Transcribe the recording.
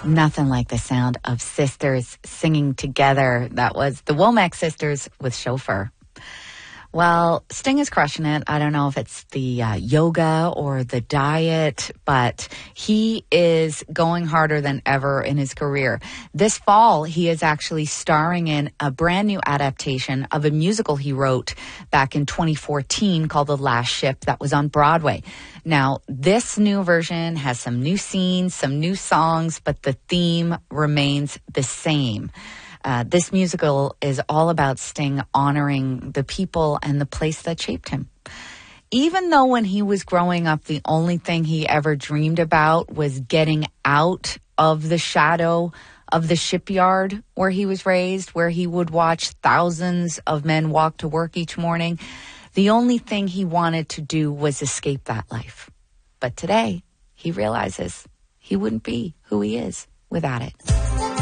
Nothing like the sound of sisters singing together. That was the Womack Sisters with Chauffeur. Well, Sting is crushing it. I don't know if it's the yoga or the diet, but he is going harder than ever in his career. This fall, he is actually starring in a brand new adaptation of a musical he wrote back in 2014 called The Last Ship that was on Broadway. Now, this new version has some new scenes, some new songs, but the theme remains the same. This musical is all about Sting honoring the people and the place that shaped him. Even though when he was growing up, the only thing he ever dreamed about was getting out of the shadow of the shipyard where he was raised, where he would watch thousands of men walk to work each morning, the only thing he wanted to do was escape that life. But today, he realizes he wouldn't be who he is without it.